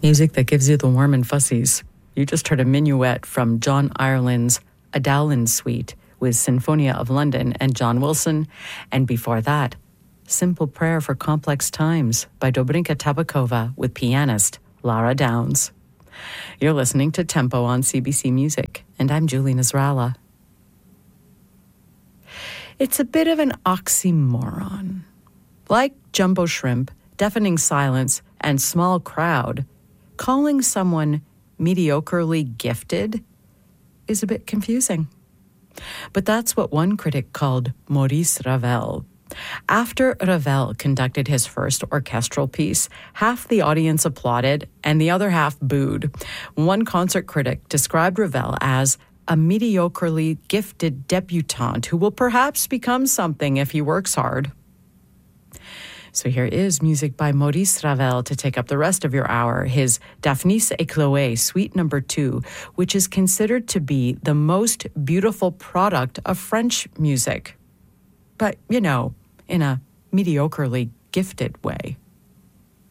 Music that gives you the warm and fuzzies. You just heard a minuet from John Ireland's Adalyn Suite with Sinfonia of London and John Wilson, and before that, Simple Prayer for Complex Times by Dobrinka Tabakova with pianist Lara Downs. You're listening to Tempo on CBC Music, and I'm Julie Nasrallah. It's a bit of an oxymoron. Like jumbo shrimp, deafening silence, and small crowd, calling someone mediocrely gifted is a bit confusing. But that's what one critic called Maurice Ravel. After Ravel conducted his first orchestral piece, half the audience applauded and the other half booed. One concert critic described Ravel as a mediocrely gifted debutante who will perhaps become something if he works hard. So here is music by Maurice Ravel to take up the rest of your hour, his Daphnis et Chloé, Suite No. 2, which is considered to be the most beautiful product of French music. But, in a mediocrely gifted way.